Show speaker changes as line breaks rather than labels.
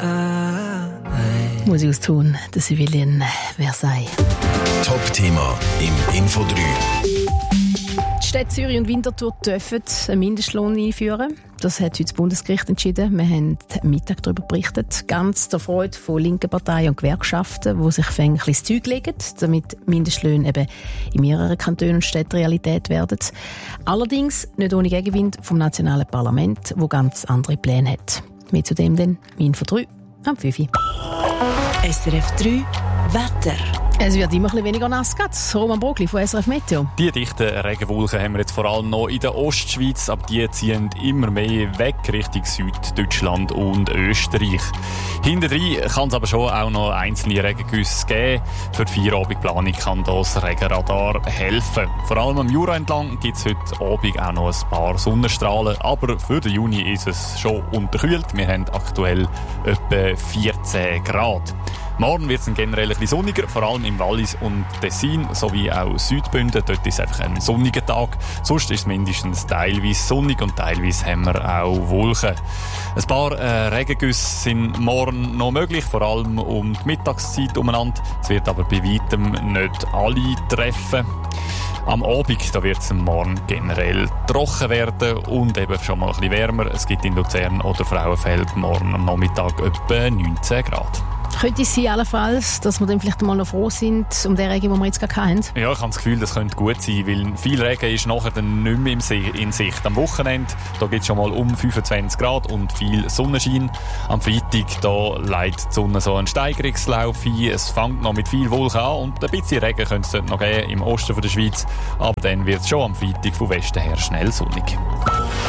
Musik aus Thun, der Civilian Versailles.
Top-Thema im Info 3.
Die Städte Zürich und Winterthur dürfen einen Mindestlohn einführen. Das hat heute das Bundesgericht entschieden. Wir haben am Mittag darüber berichtet. Ganz zur Freude von linken Parteien und Gewerkschaften, die sich ein bisschen das Zeug legen, damit Mindestlöhne eben in mehreren Kantonen und Städten Realität werden. Allerdings nicht ohne Gegenwind vom nationalen Parlament, das ganz andere Pläne hat. Mehr zu dem dann im Info 3 am 5 Uhr.
SRF 3 Wetter.
Es wird immer ein bisschen weniger nass. Roman Brogli von SRF Meteo.
Die dichten Regenwolken haben wir jetzt vor allem noch in der Ostschweiz, aber die ziehen immer mehr weg Richtung Süddeutschland und Österreich. Hintendrein kann es aber schon auch noch einzelne Regengüsse geben. Für die Feierabendplanung kann das Regenradar helfen. Vor allem am Jura entlang gibt es heute Abend auch noch ein paar Sonnenstrahlen, aber für den Juni ist es schon unterkühlt. Wir haben aktuell etwa 14 Grad. Morgen wird es generell ein bisschen sonniger, vor allem im Wallis und Tessin sowie auch Südbünden. Dort ist es einfach ein sonniger Tag. Sonst ist es mindestens teilweise sonnig und teilweise haben wir auch Wolken. Ein paar Regengüsse sind morgen noch möglich, vor allem um die Mittagszeit umeinander. Es wird aber bei weitem nicht alle treffen. Am Abend wird es morgen generell trocken werden und eben schon mal ein bisschen wärmer. Es gibt in Luzern oder Frauenfeld morgen am Nachmittag etwa 19 Grad.
Könnte es sein, allenfalls, dass wir dann vielleicht mal noch froh sind um den Regen, den wir jetzt gerade hatten?
Ja, ich habe das Gefühl, das könnte gut sein, weil viel Regen ist nachher dann nicht mehr in Sicht. Am Wochenende da gibt es schon mal um 25 Grad und viel Sonnenschein. Am Freitag da leitet die Sonne so einen Steigerungslauf ein. Es fängt noch mit viel Wolken an und ein bisschen Regen könnte es dort noch geben im Osten der Schweiz. Aber dann wird es schon am Freitag von Westen her schnell sonnig.